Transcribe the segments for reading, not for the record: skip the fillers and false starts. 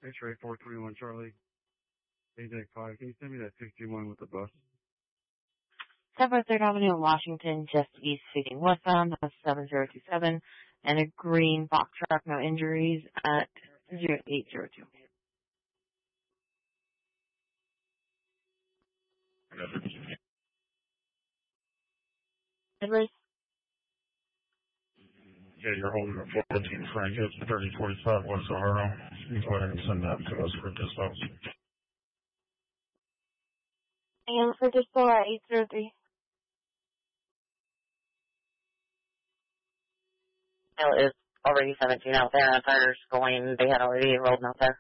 X-ray 421 Charlie. AJ 5. Can you send me that 61 with the bus? 73rd Avenue in Washington, just east facing westbound, that's 7027, and a green box truck, no injuries, at 0802. Edwards? Yeah, you're holding a 14 Frank. It's 3045 West Sahara. You go ahead and send that to us for dispatch. And for dispo at 803. It is already 17 out there, and fire's going, they had already enrolled out there.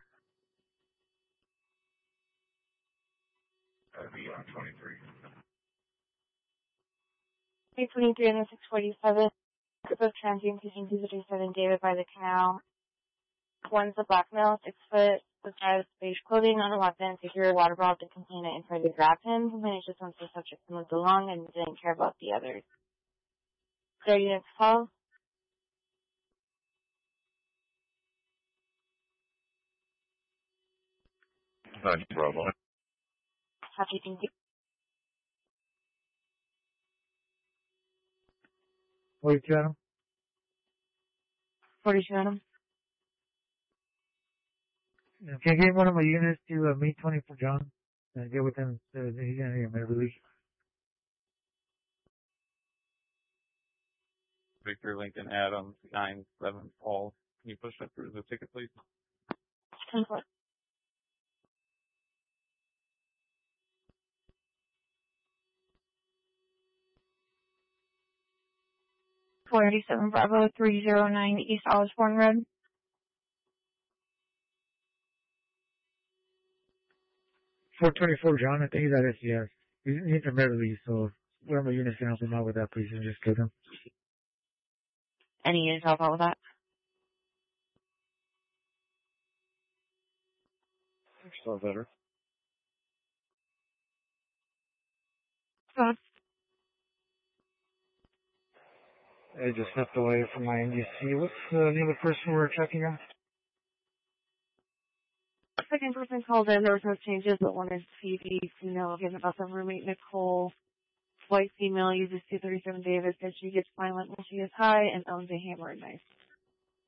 That'd be on 23. 823 and the 647. Group of transient patients visiting 7 David by the canal. One's a black male, 6 foot, with beige clothing, on a weapon, secure water bottle to contain it and tried to grab him. Complainant just wants the subject to move along and didn't care about the others. Their units call. Bravo. Happy, thank you. 42 Adam. 42 Adam. Can I get one of my units to meet 20 for John? And get with him, he's gonna get my release. Victor Lincoln Adams 97 Paul. Can you push that through the ticket, please? 10-4. .487 Bravo 309 East Osborne Road. 424 John, I think he's at SCS. He's a release, so one of my units can help him out with that, please, and just get him. Any units help out with that? Still better. Good. I just stepped away from my NDC. What's the name of the person we're checking on? Second person called in, there was no changes, but wanted to see if you know again about the roommate Nicole. White female uses 237 Davis, said she gets violent when she is high and owns a hammer and knife.